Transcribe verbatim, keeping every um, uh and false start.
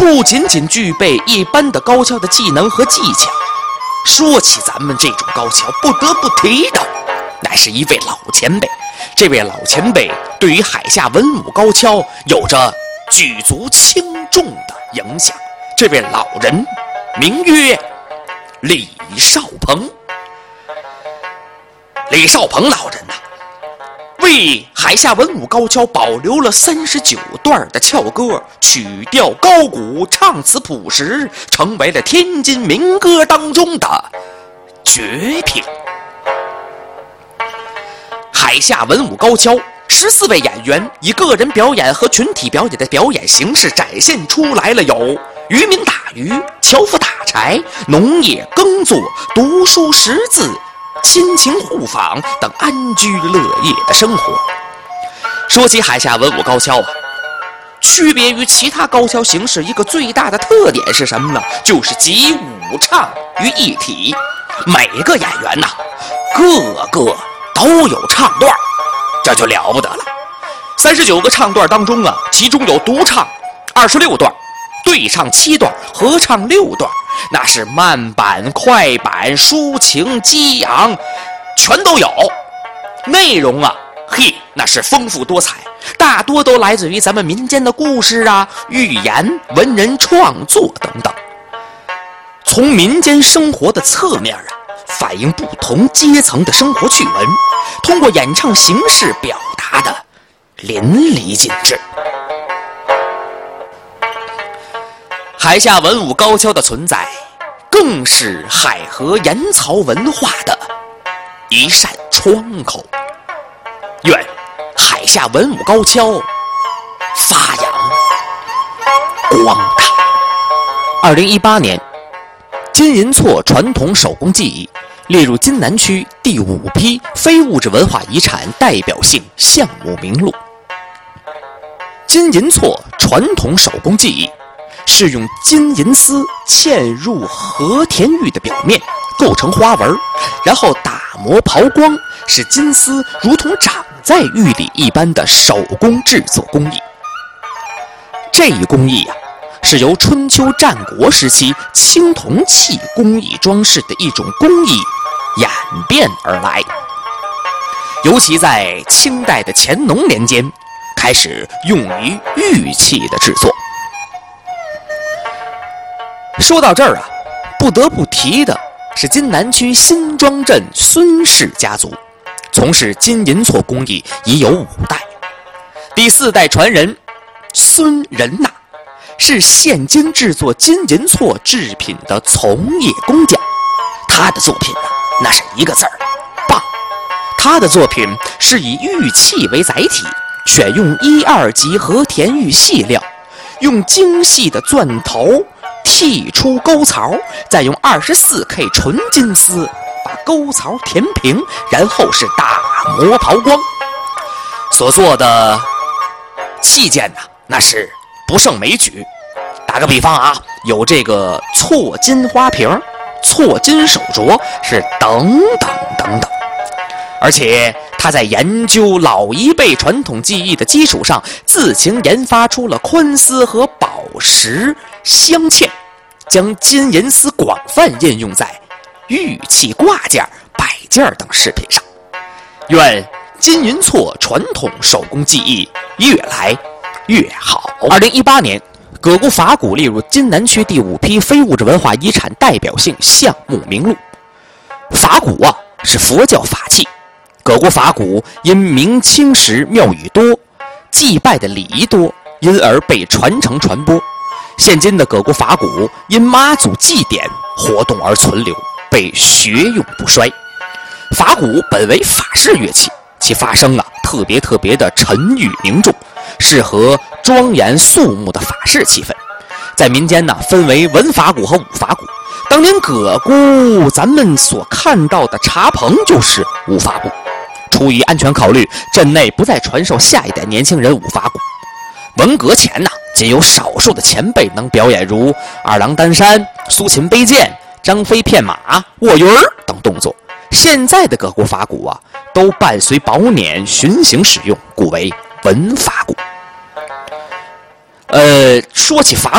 不仅仅具备一般的高跷的技能和技巧。说起咱们这种高跷，不得不提的乃是一位老前辈。这位老前辈对于海下文武高跷有着举足轻重的影响。这位老人名曰李少鹏。李少鹏老人呐、啊，为海下文武高跷保留了三十九段的翘歌，曲调高古，唱词朴实，成为了天津民歌当中的绝品。海下文武高跷十四位演员以个人表演和群体表演的表演形式展现出来了有渔民打鱼、樵夫打柴、农业耕作、读书识字、亲情互访等安居乐业的生活。说起海下文武高跷啊，区别于其他高跷形式一个最大的特点是什么呢？就是集武唱于一体。每个演员呐、啊，个个都有唱段，这就了不得了。三十九个唱段当中啊，其中有独唱二十六段，对唱七段，合唱六段，那是慢板、快板、抒情、激昂，全都有。内容啊，嘿，那是丰富多彩，大多都来自于咱们民间的故事啊、寓言、文人创作等等。从民间生活的侧面啊，反映不同阶层的生活趣闻，通过演唱形式表达的淋漓尽致。海下文武高跷的存在，更是海河盐曹文化的一扇窗口。愿海下文武高跷发扬光大。二零一八年，金银错传统手工技艺列入津南区第五批非物质文化遗产代表性项目名录。金银错传统手工技艺是用金银丝嵌入和田玉的表面，构成花纹，然后打磨刨光，使金丝如同长在玉里一般的手工制作工艺。这一工艺啊，是由春秋战国时期青铜器工艺装饰的一种工艺演变而来，尤其在清代的乾隆年间开始用于玉器的制作。说到这儿啊，不得不提的是津南区新庄镇孙氏家族，从事金银错工艺已有五代，第四代传人孙仁娜是现今制作金银错制品的从业工匠。他的作品呢、啊，那是一个字儿棒。他的作品是以玉器为载体，选用一二级和田玉细料，用精细的钻头剔出沟槽，再用 二十四K 纯金丝把沟槽填平，然后是打磨刨光。所做的器件呢、啊，那是不胜枚举。打个比方啊，有这个错金花瓶、错金手镯，是等等等等。而且他在研究老一辈传统技艺的基础上，自行研发出了宽丝和宝石镶嵌，将金银丝广泛应用在玉器挂件、摆件等饰品上。愿金银错传统手工技艺越来越好。二零一八年，葛姑法鼓列入津南区第五批非物质文化遗产代表性项目名录。法鼓啊，是佛教法器。葛姑法鼓因明清时庙宇多，祭拜的礼仪多，因而被传承传播。现今的葛姑法鼓因妈祖祭典活动而存留，被学用不衰。法鼓本为法式乐器，其发声啊特别特别的沉郁凝重，适合庄严肃穆的法式气氛。在民间呢，分为文法鼓和武法鼓。当年葛姑咱们所看到的茶棚就是武法鼓。出于安全考虑，镇内不再传授下一代年轻人武法鼓。文革前呢，仅有少数的前辈能表演如二郎担山、苏秦背剑、张飞骗马、卧云儿等动作。现在的葛姑法鼓啊，都伴随宝辇巡行使用，故为文法鼓。呃，说起法